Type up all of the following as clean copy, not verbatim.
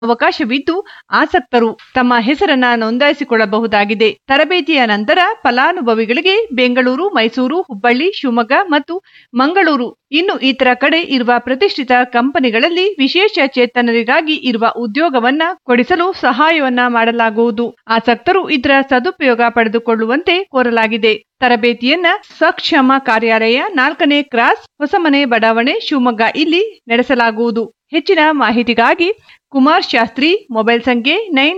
ಅವಕಾಶವಿದ್ದು ಆಸಕ್ತರು ತಮ್ಮ ಹೆಸರನ್ನ ನೋಂದಾಯಿಸಿಕೊಳ್ಳಬಹುದಾಗಿದೆ. ತರಬೇತಿಯ ನಂತರ ಫಲಾನುಭವಿಗಳಿಗೆ ಬೆಂಗಳೂರು, ಮೈಸೂರು, ಹುಬ್ಬಳ್ಳಿ, ಶಿವಮೊಗ್ಗ ಮತ್ತು ಮಂಗಳೂರು ಇನ್ನು ಇತರ ಕಡೆ ಇರುವ ಪ್ರತಿಷ್ಠಿತ ಕಂಪನಿಗಳಲ್ಲಿ ವಿಶೇಷ ಚೇತನರಿಗಾಗಿ ಇರುವ ಉದ್ಯೋಗವನ್ನ ಕೊಡಿಸಲು ಸಹಾಯವನ್ನ ಮಾಡಲಾಗುವುದು. ಆಸಕ್ತರು ಇದರ ಸದುಪಯೋಗ ಪಡೆದುಕೊಳ್ಳುವಂತೆ ಕೋರಲಾಗಿದೆ. ತರಬೇತಿಯನ್ನ ಸಕ್ಷಮ ಕಾರ್ಯಾಲಯ 4ನೇ ಕ್ರಾಸ್, ಹೊಸಮನೆ ಬಡಾವಣೆ, ಶಿವಮೊಗ್ಗ ಇಲ್ಲಿ ನಡೆಸಲಾಗುವುದು. ಹೆಚ್ಚಿನ ಮಾಹಿತಿಗಾಗಿ ಕುಮಾರ್ ಶಾಸ್ತ್ರಿ ಮೊಬೈಲ್ ಸಂಖ್ಯೆ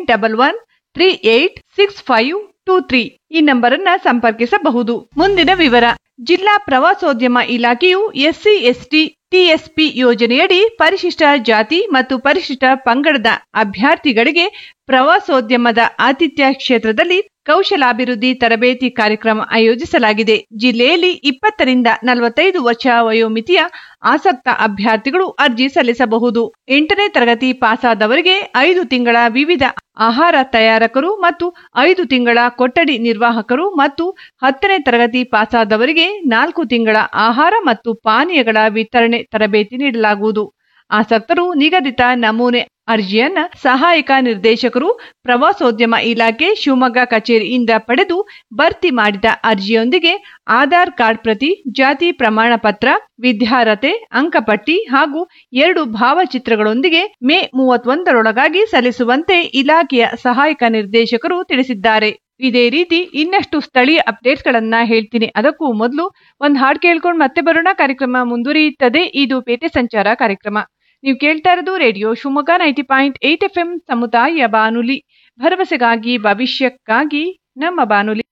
91386523 ಈ ನಂಬರ್ ಅನ್ನ ಸಂಪರ್ಕಿಸಬಹುದು. ಮುಂದಿನ ವಿವರ. ಜಿಲ್ಲಾ ಪ್ರವಾಸೋದ್ಯಮ ಇಲಾಖೆಯು ಎಸ್ಸಿ ಎಸ್ಟಿ ಟಿಎಸ್ಪಿ ಯೋಜನೆಯಡಿ ಪರಿಶಿಷ್ಟ ಜಾತಿ ಮತ್ತು ಪರಿಶಿಷ್ಟ ಪಂಗಡದ ಅಭ್ಯರ್ಥಿಗಳಿಗೆ ಪ್ರವಾಸೋದ್ಯಮದ ಆತಿಥ್ಯ ಕ್ಷೇತ್ರದಲ್ಲಿ ಕೌಶಲಾಭಿವೃದ್ಧಿ ತರಬೇತಿ ಕಾರ್ಯಕ್ರಮ ಆಯೋಜಿಸಲಾಗಿದೆ. ಜಿಲ್ಲೆಯಲ್ಲಿ 20 ರಿಂದ 45 ವರ್ಷ ವಯೋಮಿತಿಯ ಆಸಕ್ತ ಅಭ್ಯರ್ಥಿಗಳು ಅರ್ಜಿ ಸಲ್ಲಿಸಬಹುದು. 8ನೇ ತರಗತಿ ಪಾಸಾದವರಿಗೆ 5 ತಿಂಗಳ ವಿವಿಧ ಆಹಾರ ತಯಾರಕರು ಮತ್ತು 5 ತಿಂಗಳ ಕೊಠಡಿ ನಿರ್ವಾಹಕರು ಮತ್ತು 10ನೇ ತರಗತಿ ಪಾಸಾದವರಿಗೆ 4 ತಿಂಗಳ ಆಹಾರ ಮತ್ತು ಪಾನೀಯಗಳ ವಿತರಣೆ ತರಬೇತಿ ನೀಡಲಾಗುವುದು. ಆಸಕ್ತರು ನಿಗದಿತ ನಮೂನೆ ಅರ್ಜಿಯನ್ನ ಸಹಾಯಕ ನಿರ್ದೇಶಕರು, ಪ್ರವಾಸೋದ್ಯಮ ಇಲಾಖೆ, ಶಿವಮೊಗ್ಗ ಕಚೇರಿಯಿಂದ ಪಡೆದು ಭರ್ತಿ ಮಾಡಿದ ಅರ್ಜಿಯೊಂದಿಗೆ ಆಧಾರ್ ಕಾರ್ಡ್ ಪ್ರತಿ, ಜಾತಿ ಪ್ರಮಾಣ ಪತ್ರ, ವಿದ್ಯಾರ್ಹತೆ ಅಂಕಪಟ್ಟಿ ಹಾಗೂ 2 ಭಾವಚಿತ್ರಗಳೊಂದಿಗೆ ಮೇ 31ರೊಳಗಾಗಿ ಸಲ್ಲಿಸುವಂತೆ ಇಲಾಖೆಯ ಸಹಾಯಕ ನಿರ್ದೇಶಕರು ತಿಳಿಸಿದ್ದಾರೆ. ಇದೇ ರೀತಿ ಇನ್ನಷ್ಟು ಸ್ಥಳೀಯ ಅಪ್ಡೇಟ್ಸ್ ಗಳನ್ನ ಹೇಳ್ತೀನಿ. ಅದಕ್ಕೂ ಮೊದಲು ಒಂದು ಹಾಡು ಕೇಳ್ಕೊಂಡು ಮತ್ತೆ ಬರೋಣ. ಕಾರ್ಯಕ್ರಮ ಮುಂದುವರಿಯುತ್ತದೆ. ಇದು ಪೇಟೆ ಸಂಚಾರ ಕಾರ್ಯಕ್ರಮ. ನೀವು ಕೇಳ್ತಾ ಇರೋದು ರೇಡಿಯೋ ಶಿವಮೊಗ್ಗ 90.8 FM ಸಮುದಾಯ ಬಾನುಲಿ, ಭರವಸೆಗಾಗಿ ಭವಿಷ್ಯಕ್ಕಾಗಿ ನಮ್ಮ ಬಾನುಲಿ.